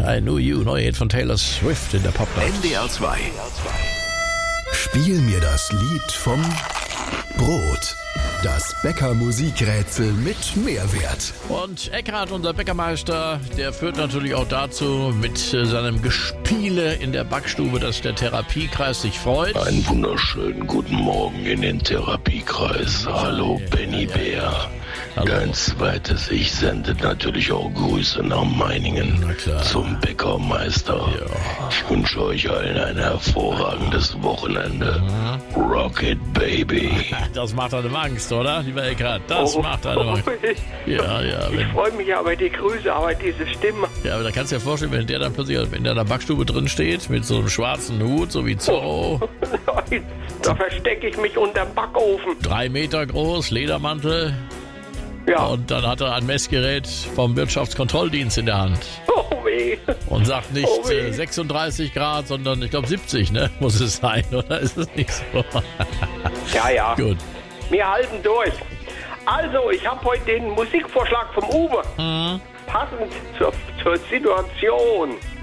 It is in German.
I Knew You, neue Hit von Taylor Swift in der Popnacht. NDR 2. Spiel mir das Lied vom Brot. Das Bäcker-Musikrätsel mit Mehrwert. Und Eckhard, unser Bäckermeister, der führt natürlich auch dazu mit seinem Gespiele in der Backstube, dass der Therapiekreis sich freut. Einen wunderschönen guten Morgen in den Therapiekreis. Hallo Benny Bär. Hallo. Dein zweites Ich sendet natürlich auch Grüße nach Meiningen zum Bäckermeister. Ja. Ich wünsche euch allen ein hervorragendes Wochenende. Rocket Baby. Das macht einem Angst, oder, lieber Eckhard? Das macht einem Angst. Ja. Ich freue mich aber die Grüße, aber diese Stimme. Ja, aber da kannst du dir vorstellen, wenn der dann plötzlich in deiner Backstube drin steht, mit so einem schwarzen Hut, so wie Zorro. Da verstecke ich mich unterm Backofen. 3 Meter groß, Ledermantel. Ja. Und dann hat er ein Messgerät vom Wirtschaftskontrolldienst in der Hand. Oh weh. Und sagt nicht Oh weh. 36 Grad, sondern ich glaube 70, ne? Muss es sein, oder ist es nicht so? Ja. Gut. Wir halten durch. Also, ich habe heute den Musikvorschlag vom Uwe. Passend zur Situation.